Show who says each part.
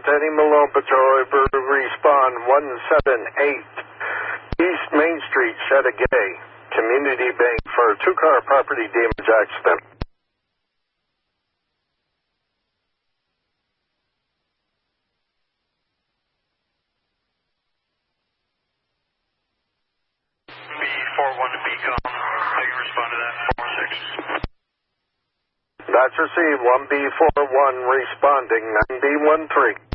Speaker 1: Denny Malone Patrol, respond 178 East Main Street, Chateauguay, Community Bank for a two-car property damage accident.
Speaker 2: B41 to BCOM. How you respond to that? 46.
Speaker 1: That's received. 1B41 responding. 9B13.